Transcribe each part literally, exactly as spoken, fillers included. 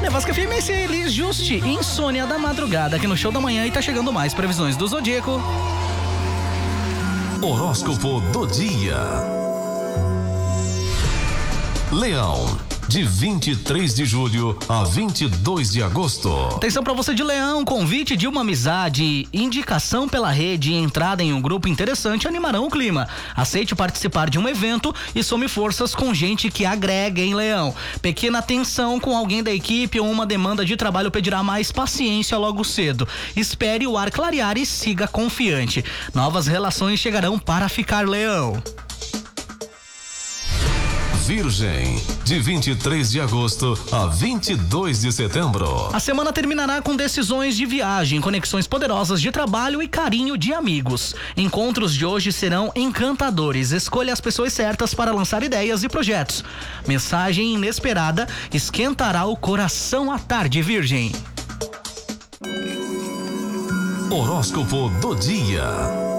Nevasca F M, esse é Elis Justi, Insônia da Madrugada, aqui no Show da Manhã, e tá chegando mais previsões do Zodíaco. Horóscopo do dia. Leão, de vinte e três de julho a vinte e dois de agosto. Atenção pra você de Leão, convite de uma amizade, indicação pela rede e entrada em um grupo interessante animarão o clima. Aceite participar de um evento e some forças com gente que agrega, em Leão. Pequena tensão com alguém da equipe ou uma demanda de trabalho pedirá mais paciência logo cedo. Espere o ar clarear e siga confiante. Novas relações chegarão para ficar, Leão. Virgem, de vinte e três de agosto a vinte e dois de setembro. A semana terminará com decisões de viagem, conexões poderosas de trabalho e carinho de amigos. Encontros de hoje serão encantadores. Escolha as pessoas certas para lançar ideias e projetos. Mensagem inesperada esquentará o coração à tarde, Virgem. Horóscopo do dia.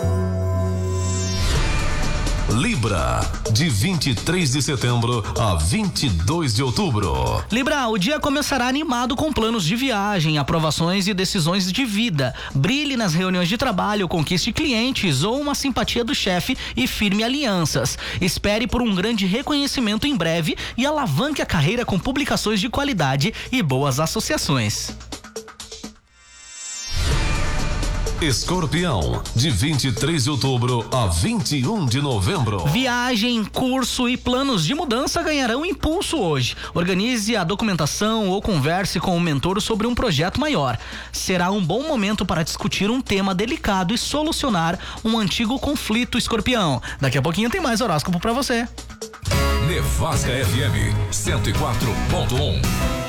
Libra, de vinte e três de setembro a vinte e dois de outubro. Libra, o dia começará animado com planos de viagem, aprovações e decisões de vida. Brilhe nas reuniões de trabalho, conquiste clientes ou uma simpatia do chefe e firme alianças. Espere por um grande reconhecimento em breve e alavanque a carreira com publicações de qualidade e boas associações. Escorpião, de vinte e três de outubro a vinte e um de novembro. Viagem, curso e planos de mudança ganharão impulso hoje. Organize a documentação ou converse com o mentor sobre um projeto maior. Será um bom momento para discutir um tema delicado e solucionar um antigo conflito, Escorpião. Daqui a pouquinho tem mais horóscopo pra você. Nevasca F M cento e quatro ponto um.